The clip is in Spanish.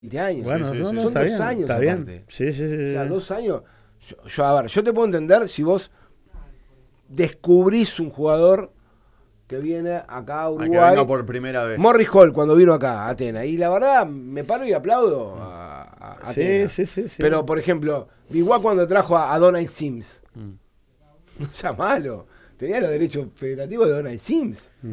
20 años. Bueno, Sí, sí, no, sí. no, Son está 2 bien, años está aparte. bien. Sí, sí, sí. O sea, Sí. 2 años. A ver, yo te puedo entender si vos descubrís un jugador que viene acá a A que venga Uruguay. por primera vez. Morris Hall cuando vino acá a Atenas. Y la verdad, me paro y aplaudo a Sí, Atenas. sí, sí, sí. Pero, por ejemplo, igual cuando trajo a Donald Sims. Mm. No sea malo. Tenía los derechos federativos de Donald Sims.